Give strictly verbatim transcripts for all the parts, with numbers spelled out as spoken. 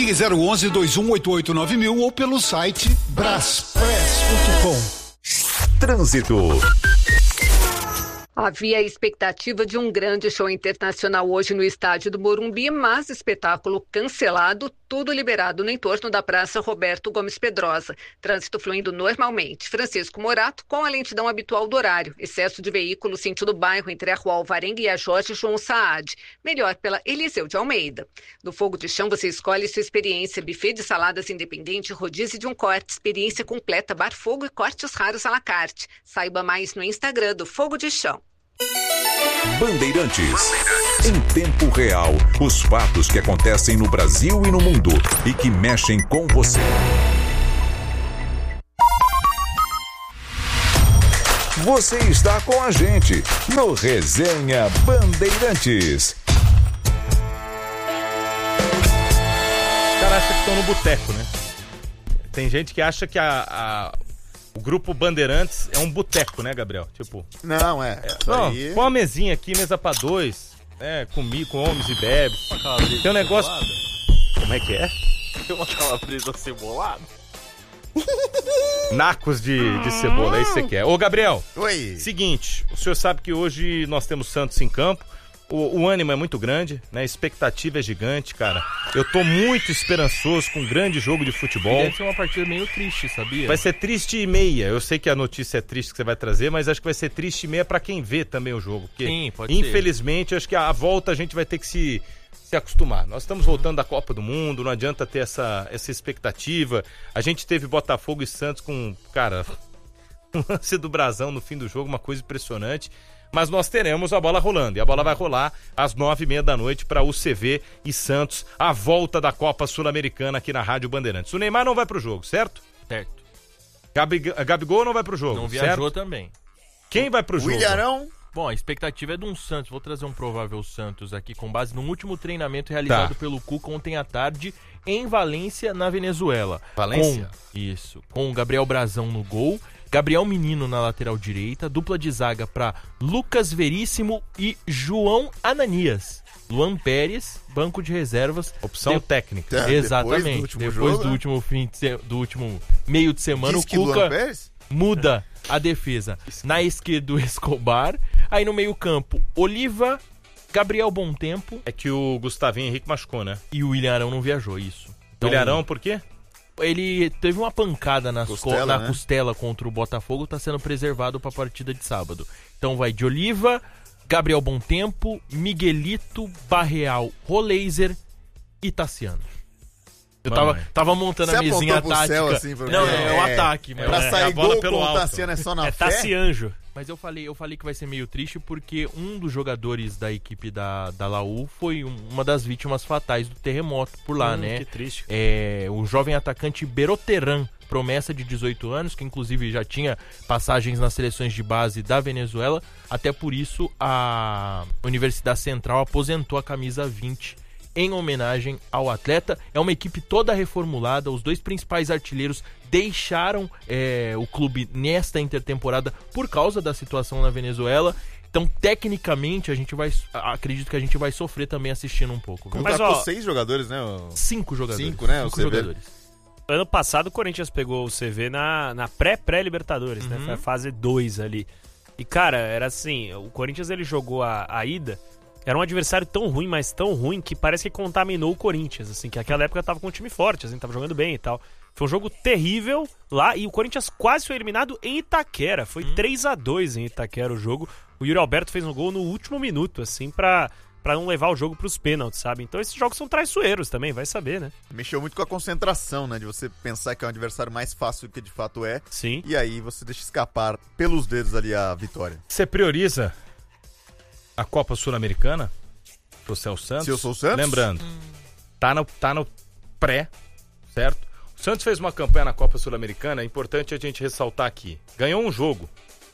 Ligue zero onze, dois um oito oito nove mil ou pelo site braspress ponto com. Trânsito. Havia a expectativa de um grande show internacional hoje no estádio do Morumbi, mas espetáculo cancelado, tudo liberado no entorno da Praça Roberto Gomes Pedrosa. Trânsito fluindo normalmente. Francisco Morato com a lentidão habitual do horário. Excesso de veículos sentido bairro entre a Rua Alvarenga e a Jorge João Saad. Melhor pela Eliseu de Almeida. No Fogo de Chão você escolhe sua experiência. Buffet de saladas independente, rodízio de um corte, experiência completa, bar fogo e cortes raros à la carte. Saiba mais no Instagram do Fogo de Chão. Bandeirantes. Em tempo real, os fatos que acontecem no Brasil e no mundo e que mexem com você. Você está com a gente no Resenha Bandeirantes. Os caras acham que estão no boteco, né? Tem gente que acha que a... a... o grupo Bandeirantes é um boteco, né, Gabriel? Tipo... Não, é. é não, aí... Põe uma mesinha aqui, mesa pra dois, né? Comigo, com homens e bebes. Tem um negócio... Cebolada. Como é que é? Tem uma calabresa cebolada. Nacos de, de cebola, é isso que você quer. Ô, Gabriel. Oi. Seguinte, o senhor sabe que hoje nós temos Santos em campo. O, o ânimo é muito grande, né? A expectativa é gigante, cara. Eu tô muito esperançoso com um grande jogo de futebol. Deve ser uma partida meio triste, sabia? Vai ser triste e meia. Eu sei que a notícia é triste que você vai trazer, mas acho que vai ser triste e meia pra quem vê também o jogo. Porque, sim, pode infelizmente, ser. Acho que a volta a gente vai ter que se, se acostumar. Nós estamos voltando da Copa do Mundo, não adianta ter essa, essa expectativa. A gente teve Botafogo e Santos com, cara, um lance do brasão no fim do jogo, uma coisa impressionante. Mas nós teremos a bola rolando, e a bola vai rolar às nove e meia da noite para U C V e Santos, a volta da Copa Sul-Americana aqui na Rádio Bandeirantes. O Neymar não vai pro jogo, certo? Certo. Gabi, Gabigol não vai pro jogo, não viajou certo? Também. Quem vai pro jogo? Willian. Bom, a expectativa é de um Santos. Vou trazer um provável Santos aqui com base no último treinamento realizado tá. pelo Cuca ontem à tarde em Valência, na Venezuela. Valência? Com, isso. Com o Gabriel Brazão no gol, Gabriel Menino na lateral direita, dupla de zaga para Lucas Veríssimo e João Ananias. Luan Pérez, banco de reservas. Opção de... técnica. É, exatamente. Depois, do último, depois jogo, do, né? último fim de se... do último meio de semana, Diz o Cuca muda a defesa. Na esquerda, o Escobar. Aí no meio campo, Oliva, Gabriel Bontempo. É que o Gustavinho Henrique machucou, né? E o Willian Arão não viajou, isso. Então, Willian Arão por quê? Ele teve uma pancada nas costela, co- na né? costela contra o Botafogo, tá sendo preservado para a partida de sábado. Então vai de Oliva, Gabriel Bontempo, Miguelito, Barreal, Roleiser e Tassiano. Eu tava, tava montando Você a mesinha tática. Céu, assim, pra não, é, é o ataque. Mas pra é, sair é a bola gol pelo com o alto. Tassiano é só na É fé? Tassianjo. Mas eu falei, eu falei que vai ser meio triste porque um dos jogadores da equipe da, da Laú foi um, uma das vítimas fatais do terremoto por lá, hum, né? Que triste. É, o jovem atacante Beroteran, promessa de dezoito anos, que inclusive já tinha passagens nas seleções de base da Venezuela. Até por isso a Universidade Central aposentou a camisa vinte em homenagem ao atleta. É uma equipe toda reformulada, os dois principais artilheiros deixaram é, o clube nesta intertemporada por causa da situação na Venezuela. Então, tecnicamente, a gente vai, acredito que a gente vai sofrer também assistindo um pouco. Mas, ó, seis jogadores, né? Cinco jogadores. Cinco, né? Cinco jogadores. Ano passado, o Corinthians pegou o C V na, na pré-pré-Libertadores, uhum. né? Foi a fase dois ali. E, cara, era assim, o Corinthians ele jogou a, a ida. Era um adversário tão ruim, mas tão ruim, que parece que contaminou o Corinthians, assim, que naquela época tava com um time forte, assim, tava jogando bem e tal. Foi um jogo terrível lá e o Corinthians quase foi eliminado em Itaquera. Foi hum. três a dois em Itaquera o jogo. O Yuri Alberto fez um gol no último minuto, assim, pra, pra não levar o jogo pros pênaltis, sabe? Então esses jogos são traiçoeiros também, vai saber, né? Mexeu muito com a concentração, né? De você pensar que é um adversário mais fácil do que de fato é. Sim. E aí você deixa escapar pelos dedos ali a vitória. Você prioriza a Copa Sul-Americana pro Celso Santos? Se eu sou o Santos? Lembrando, hum. tá, no, tá no pré, certo? O Santos fez uma campanha na Copa Sul-Americana, é importante a gente ressaltar aqui. Ganhou um jogo,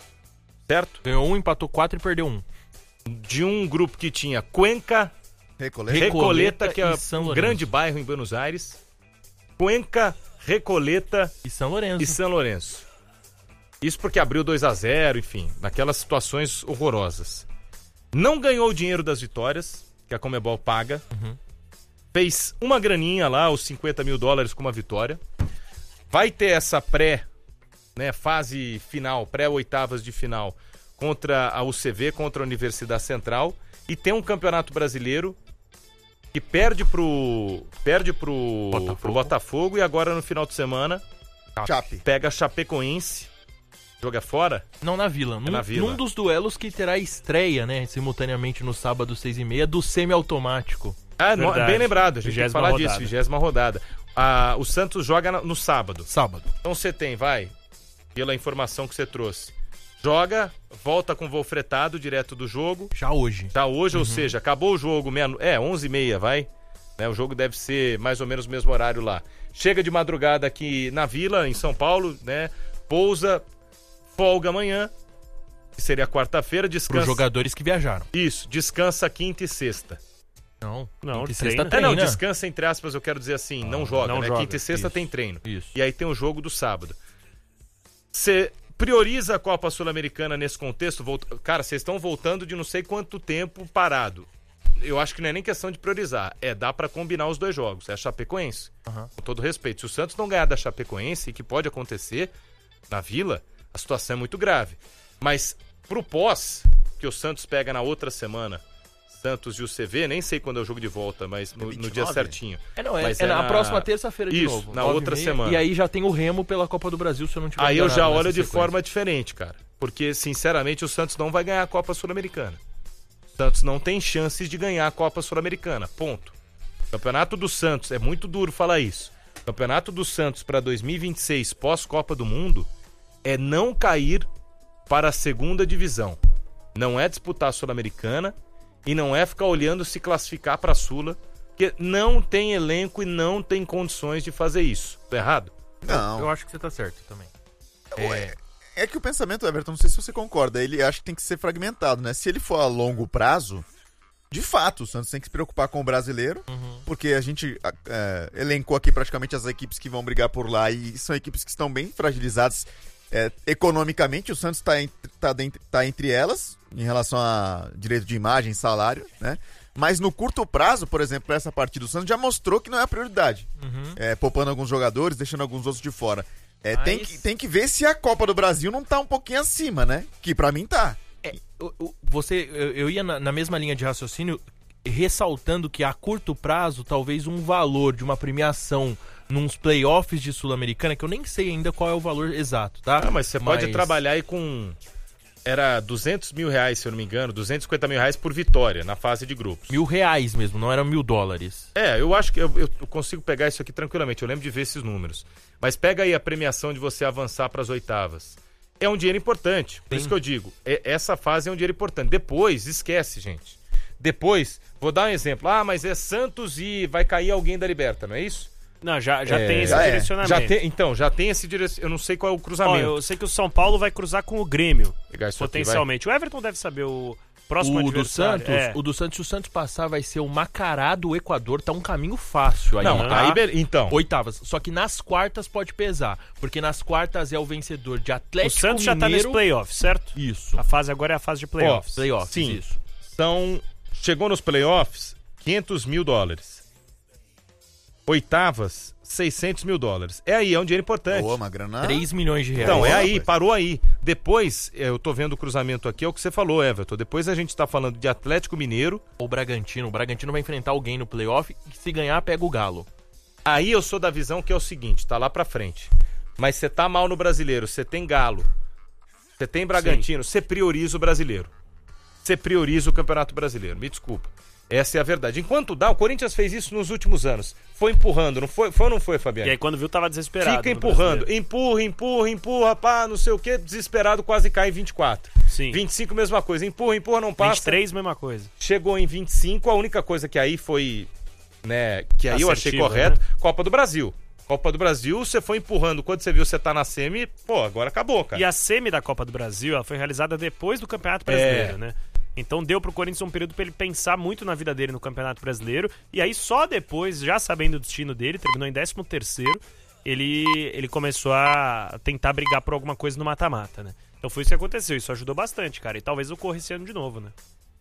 certo? Ganhou um, empatou quatro e perdeu um. De um grupo que tinha Cuenca, Recoleta, Recoleta, que é um grande bairro em Buenos Aires. Cuenca, Recoleta e São Lourenço. E São Lourenço. Isso porque abriu dois a zero, enfim, naquelas situações horrorosas. Não ganhou o dinheiro das vitórias, que a Conmebol paga. Uhum. fez uma graninha lá, os cinquenta mil dólares com uma vitória. Vai ter essa pré, né, fase final, pré-oitavas de final, contra a U C V, contra a Universidade Central. E tem um campeonato brasileiro que perde pro, perde pro, Botafogo. pro Botafogo e agora no final de semana Chape. pega a Chapecoense. Joga fora? Não, na Vila. É num, na Vila. Num dos duelos que terá estreia, né, simultaneamente no sábado, seis e meia, do semiautomático. Ah, no, bem lembrado, a gente tem que falar rodada. disso, vigésima rodada. Ah, o Santos joga no, no sábado. Sábado. Então você tem, vai, pela informação que você trouxe, joga, volta com voo fretado direto do jogo. Já hoje. Já hoje, Uhum. ou seja, acabou o jogo, meia, é, onze e meia, vai. Né, o jogo deve ser mais ou menos o mesmo horário lá. Chega de madrugada aqui na Vila, em São Paulo, né, pousa, folga amanhã, que seria quarta-feira, descansa... Para os jogadores que viajaram. Isso, descansa quinta e sexta. Não, Não, quinta e treina. sexta É, treina. não, descansa entre aspas, eu quero dizer assim, não joga, não né? joga. Quinta e sexta Isso, tem treino. isso. E aí tem o jogo do sábado. Você prioriza a Copa Sul-Americana nesse contexto? Volta... Cara, vocês estão voltando de não sei quanto tempo parado. Eu acho que não é nem questão de priorizar, é dar pra combinar os dois jogos. É a Chapecoense, Uhum. com todo respeito. Se o Santos não ganhar da Chapecoense, que pode acontecer na Vila, a situação é muito grave. Mas pro pós, que o Santos pega na outra semana, Santos e o C V, nem sei quando é o jogo de volta, mas no, no dia certinho. É, não, é, Mas é é na na- próxima terça-feira de Isso, novo. na nove e outra meia, semana. E aí já tem o Remo pela Copa do Brasil, se eu não tiver Aí eu enganado já nessa olho de sequência. forma diferente, cara. Porque, sinceramente, o Santos não vai ganhar a Copa Sul-Americana. O Santos não tem chances de ganhar a Copa Sul-Americana. Ponto. O Campeonato do Santos, é muito duro falar isso. O Campeonato do Santos para dois mil e vinte e seis, pós-Copa do Mundo, é não cair para a segunda divisão. Não é disputar a Sul-Americana e não é ficar olhando se classificar para a Sula, porque não tem elenco e não tem condições de fazer isso. Tô errado? Não. Eu acho que você tá certo também. É, é que o pensamento, Everton, não sei se você concorda, ele acha que tem que ser fragmentado, né? Se ele for a longo prazo, de fato, o Santos tem que se preocupar com o brasileiro, Uhum. porque a gente é, elencou aqui praticamente as equipes que vão brigar por lá e são equipes que estão bem fragilizadas é, economicamente. O Santos está tá dentro- tá entre elas, em relação a direito de imagem, salário, né? Mas no curto prazo, por exemplo, essa partida, o Santos já mostrou que não é a prioridade. Uhum. É, poupando alguns jogadores, deixando alguns outros de fora. É, Mas- tem, que, tem que ver se a Copa do Brasil não tá um pouquinho acima, né? Que pra mim tá. É, o- o- você, eu, eu ia na, na mesma linha de raciocínio, ressaltando que a curto prazo, talvez um valor de uma premiação nos playoffs de Sul-Americana, que eu nem sei ainda qual é o valor exato, tá? Ah, mas você pode trabalhar aí com... Era duzentos mil reais, se eu não me engano, duzentos e cinquenta mil reais por vitória na fase de grupos. Mil reais mesmo, não eram mil dólares. É, eu acho que eu, eu consigo pegar isso aqui tranquilamente, eu lembro de ver esses números. Mas pega aí a premiação de você avançar para as oitavas. É um dinheiro importante, por Sim. isso que eu digo, é- essa fase é um dinheiro importante. Depois, esquece, gente. Depois, vou dar um exemplo. Ah, mas é Santos e vai cair alguém da Liberta, não é isso? Não, já, já É, tem esse já é. direcionamento. Já tem, então, já tem esse direcionamento. Eu não sei qual é o Ó, cruzamento. eu sei que o São Paulo vai cruzar com o Grêmio, Pegar isso aqui, vai. potencialmente. O Everton deve saber o próximo O do adversário. Santos, É. o do Santos, se o Santos passar, vai ser o Macará do Equador, tá um caminho fácil aí. Não, tá? aí be- então. Oitavas. Só que nas quartas pode pesar, porque nas quartas é o vencedor de O Atlético Santos já tá Mineiro. nesse playoff, certo? Isso. A fase agora é a fase de playoffs. Playoffs, Sim. isso. São, chegou nos playoffs, quinhentos mil dólares. Oitavas, seiscentos mil dólares. É aí, é um dinheiro importante. Boa, uma grana. três milhões de reais. Então, é Boa, aí, rapaz. parou aí. Depois, eu tô vendo o cruzamento aqui, é o que você falou, Everton. Depois a gente tá falando de Atlético Mineiro. O Bragantino. O Bragantino vai enfrentar alguém no playoff e se ganhar, pega o Galo. Aí eu sou da visão que é o seguinte, tá lá pra frente. Mas você tá mal no brasileiro, você tem Galo, você tem Bragantino, você prioriza o brasileiro. Você prioriza o Campeonato Brasileiro, me desculpa. Essa é a verdade. Enquanto dá, o Corinthians fez isso nos últimos anos. Foi empurrando, não foi, foi ou não foi, Fabiano? E aí quando viu, tava desesperado. Fica no empurrando, brasileiro. empurra, empurra, empurra, pá, não sei o que, desesperado, quase cai em vinte e quatro. Sim. vinte e cinco, mesma coisa, empurra, empurra, não passa. vinte e três, mesma coisa. Chegou em vinte e cinco, a única coisa que aí foi, né, que aí eu achei Assertiva, correto, né? Copa do Brasil. Copa do Brasil, você foi empurrando, quando você viu você tá na semi, pô, agora acabou, cara. E a semi da Copa do Brasil, ela foi realizada depois do Campeonato Brasileiro, É. né? Então deu pro Corinthians um período pra ele pensar muito na vida dele no Campeonato Brasileiro. E aí só depois, já sabendo o destino dele, terminou em décimo terceiro, ele, ele começou a tentar brigar por alguma coisa no mata-mata, né? Então foi isso que aconteceu, isso ajudou bastante, cara. E talvez ocorra esse ano de novo, né?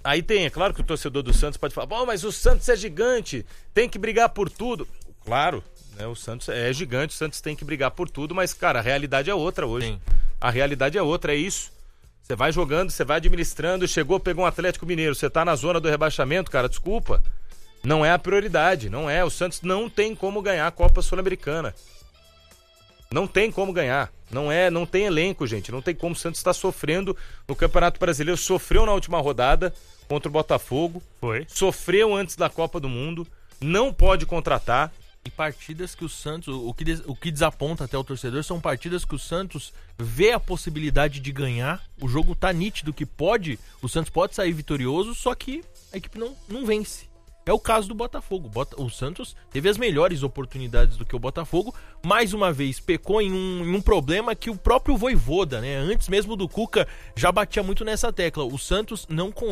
Aí tem, é claro que o torcedor do Santos pode falar, bom, mas o Santos é gigante, tem que brigar por tudo. Claro, né, o Santos é gigante, o Santos tem que brigar por tudo, mas, cara, a realidade é outra hoje. Sim. A realidade é outra, é isso. Você vai jogando, você vai administrando, chegou, pegou um Atlético Mineiro, você tá na zona do rebaixamento, cara, desculpa. Não é a prioridade, não é. O Santos não tem como ganhar a Copa Sul-Americana. Não tem como ganhar. Não é, não tem elenco, gente. Não tem como. O Santos está sofrendo no Campeonato Brasileiro. Sofreu na última rodada contra o Botafogo. Foi. Sofreu antes da Copa do Mundo. Não pode contratar. E partidas que o Santos, o que, des, o que desaponta até o torcedor, são partidas que o Santos vê a possibilidade de ganhar. O jogo tá nítido que pode, o Santos pode sair vitorioso, só que a equipe não, não vence. É o caso do Botafogo. O Santos teve as melhores oportunidades do que o Botafogo. Mais uma vez, pecou em um, em um problema que o próprio Vojvoda, né? Antes mesmo do Cuca, já batia muito nessa tecla. O Santos não consegue